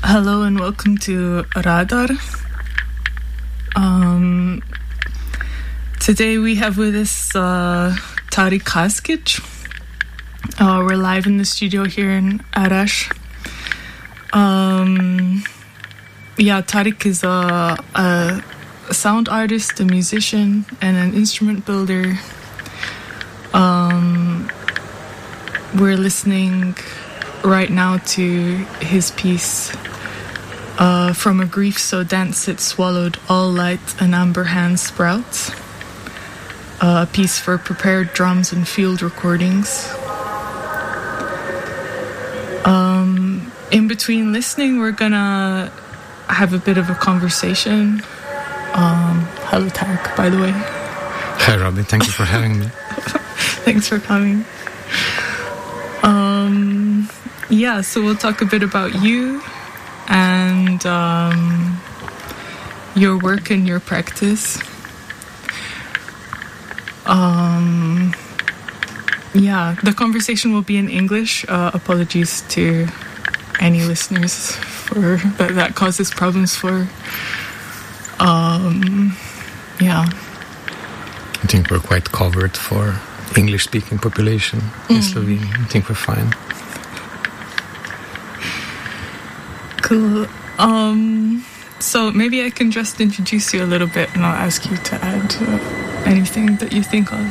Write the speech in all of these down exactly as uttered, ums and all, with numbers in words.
Hello and welcome to Radar. Um, today we have with us uh, Tarik Kaskic. Uh, we're live in the studio here in Arash. Um, yeah, Tarik is a, a sound artist, a musician, and an instrument builder. Um, we're listening right now to his piece uh, From a Grief So Dense It Swallowed All Light and Amber Hands Sprouts, uh, a piece for prepared drums and field recordings. Um, in between listening, we're gonna have a bit of a conversation. Um, hello, Tarik, by the way. Hi, Robin. Thank you for having me. Thanks for coming. Um, yeah, so we'll talk a bit about you and um, your work and your practice. Um, yeah, the conversation will be in English. Uh, apologies to any listeners for that, that causes problems for. Um, yeah. I think we're quite covered for English-speaking population in mm. Slovenia. I think we're fine. Cool. Um, so maybe I can just introduce you a little bit and I'll ask you to add uh, anything that you think of.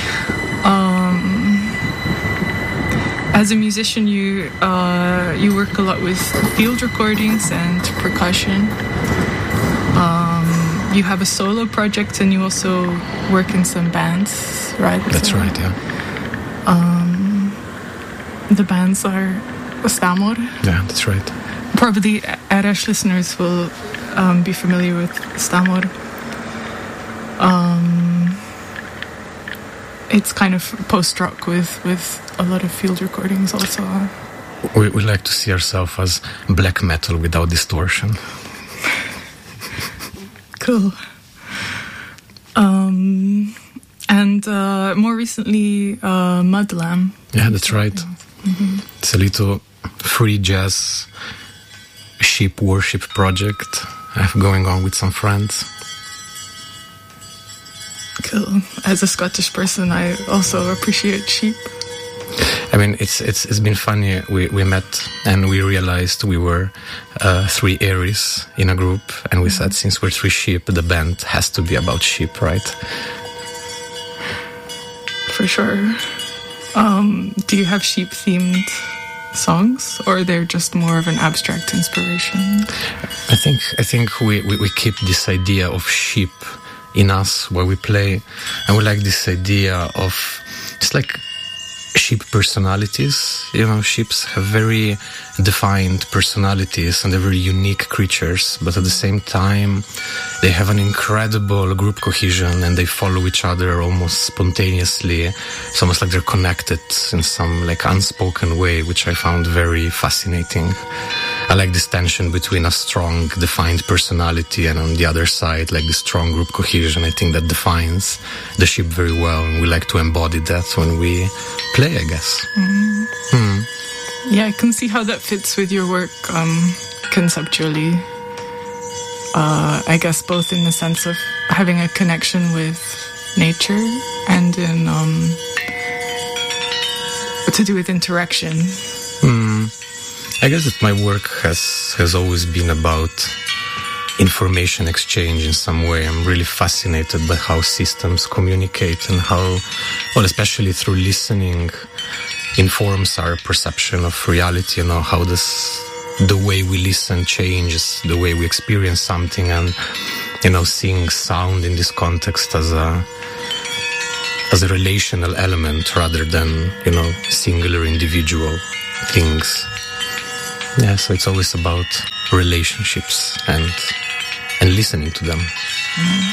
Um, as a musician, you uh, you work a lot with field recordings and percussion. Um, you have a solo project and you also work in some bands, right? That's so, right, yeah. Um, the bands are Stamor. Yeah, that's right. Probably Arash listeners will um, be familiar with Stamor. Um, it's kind of post-rock with, with a lot of field recordings also. We, we like to see ourselves as black metal without distortion. Cool. Um, and uh, more recently, uh, Mudlam. Yeah, that's right. Mm-hmm. It's a little free jazz sheep worship project I have going on with some friends. Cool. As a Scottish person, I also appreciate sheep. I mean, it's it's it's been funny. We we met and we realized we were uh, three Aries in a group, and we mm-hmm. said, since we're three sheep, the band has to be about sheep, right? For sure. Um, do you have sheep-themed songs, or they're just more of an abstract inspiration? I think I think we, we, we keep this idea of sheep in us where we play, and we like this idea of it's like sheep personalities. You know, sheeps have very defined personalities and they're very unique creatures, but at the same time they have an incredible group cohesion and they follow each other almost spontaneously. It's almost like they're connected in some like unspoken way, which I found very fascinating. I like this tension between a strong defined personality and on the other side like this strong group cohesion. I think that defines the sheep very well, and we like to embody that when we play, I guess. Mm-hmm. Hmm. Yeah, I can see how that fits with your work um, conceptually. Uh, I guess both in the sense of having a connection with nature and in um, to do with interaction. Hmm. I guess that my work has has always been about information exchange in some way. I'm really fascinated by how systems communicate and how, well, especially through listening, informs our perception of reality. You know, how this, the way we listen changes the way we experience something, and, you know, seeing sound in this context as a, as a relational element rather than, you know, singular individual things. Yeah, so it's always about relationships and and listening to them. Mm.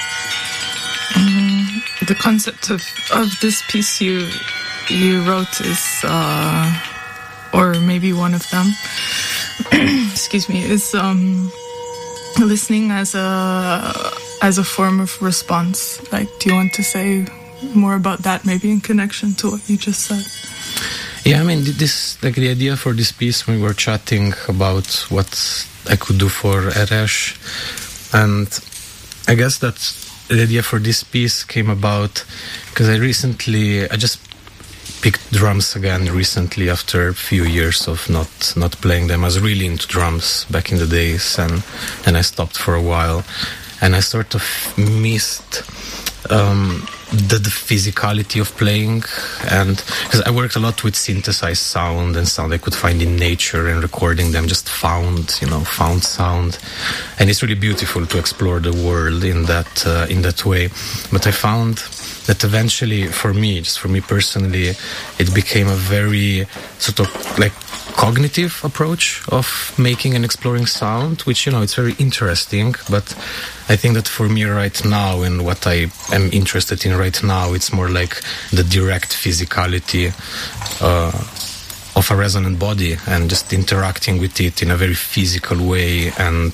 Mm. The concept of, of this piece you you wrote is, uh, or maybe one of them, excuse me, is um, listening as a as a form of response. Like, do you want to say more about that, maybe in connection to what you just said? Yeah, I mean, this like the idea for this piece, we were chatting about what I could do for Eresh, and I guess that the idea for this piece came about because I recently, I just picked drums again recently after a few years of not not playing them. I was really into drums back in the days, and and I stopped for a while, and I sort of missed um, the, the physicality of playing, and because I worked a lot with synthesized sound and sound I could find in nature and recording them, just found, you know, found sound, and it's really beautiful to explore the world in that uh, in that way. But I found that eventually, for me, just for me personally, it became a very sort of like cognitive approach of making and exploring sound, which, you know, it's very interesting, but I think that for me right now, and what I am interested in right now, it's more like the direct physicality uh, of a resonant body and just interacting with it in a very physical way, and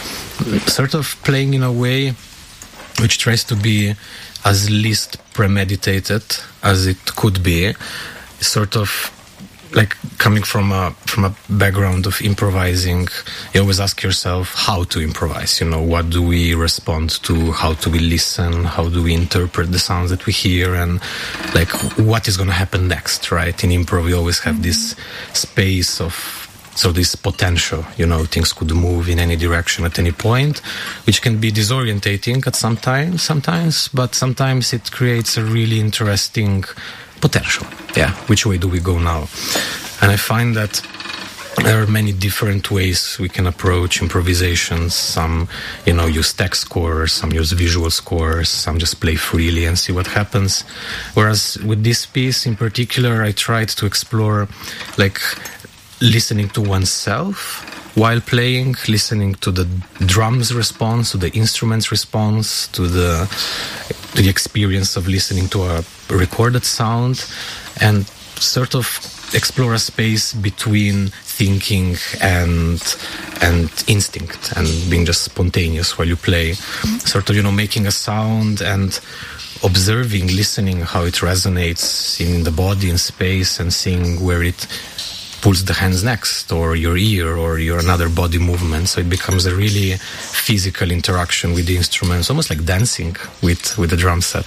sort of playing in a way which tries to be as least premeditated as it could be, sort of like coming from a from a background of improvising. You always ask yourself how to improvise, you know, what do we respond to, how do we listen, how do we interpret the sounds that we hear, and like what is going to happen next, right? In improv we always have this space of, so this potential, you know, things could move in any direction at any point, which can be disorientating at some time, sometimes, but sometimes it creates a really interesting potential. Yeah, which way do we go now? And I find that there are many different ways we can approach improvisations. Some, you know, use text scores, some use visual scores, some just play freely and see what happens. Whereas with this piece in particular, I tried to explore like listening to oneself while playing, listening to the drums response, to the instruments response, to the to the experience of listening to a recorded sound, and sort of explore a space between thinking and and instinct and being just spontaneous while you play. Sort of, you know, making a sound and observing, listening how it resonates in the body, in space, and seeing where it pulls the hands next, or your ear, or your another body movement. So it becomes a really physical interaction with the instruments, almost like dancing with, with the drum set.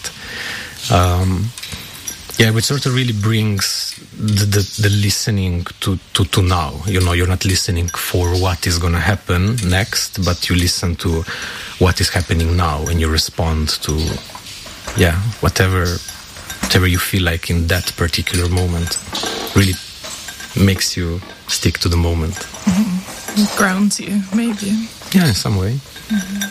Um, yeah, which sort of really brings the, the, the listening to, to, to now. You know, you're not listening for what is going to happen next, but you listen to what is happening now, and you respond to, yeah, whatever, whatever you feel like in that particular moment. Really makes you stick to the moment. Mm-hmm. It grounds you, maybe. Yeah, in some way. Mm-hmm.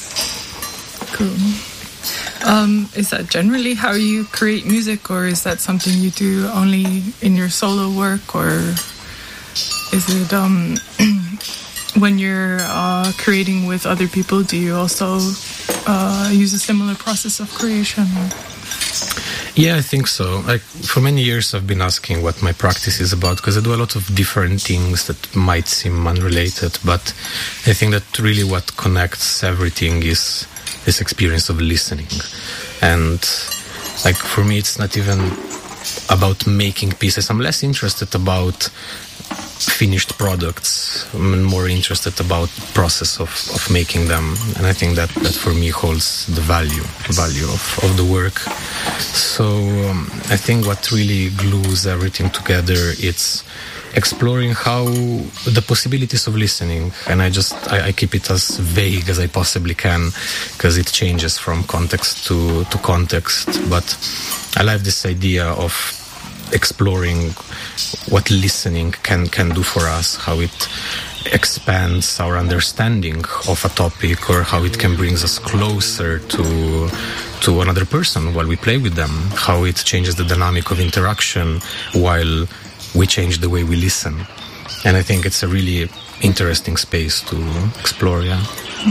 Cool. Um, is that generally how you create music, or is that something you do only in your solo work, or is it um, when you're uh, creating with other people, do you also uh, use a similar process of creation? Yeah, I think so. Like, for many years I've been asking what my practice is about, because I do a lot of different things that might seem unrelated, but I think that really what connects everything is this experience of listening. And like, for me, it's not even about making pieces. I'm less interested about finished products. I'm more interested about the process of, of making them, and I think that, that for me holds the value value of, of the work. So um, I think what really glues everything together, it's exploring how the possibilities of listening, and I just I, I keep it as vague as I possibly can, because it changes from context to, to context, but I like this idea of exploring what listening can, can do for us, how it expands our understanding of a topic, or how it can bring us closer to to another person while we play with them, how it changes the dynamic of interaction while we change the way we listen. And I think it's a really interesting space to explore, yeah.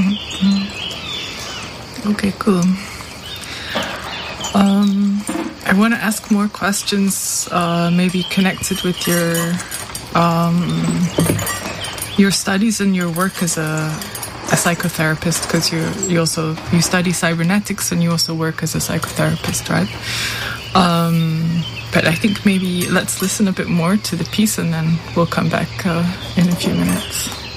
Mm-hmm. Okay, cool. Um, I want to ask more questions, uh, maybe connected with your um, your studies and your work as a, a psychotherapist, because you you also you study cybernetics and you also work as a psychotherapist, right? Um, but I think maybe let's listen a bit more to the piece and then we'll come back uh, in a few minutes.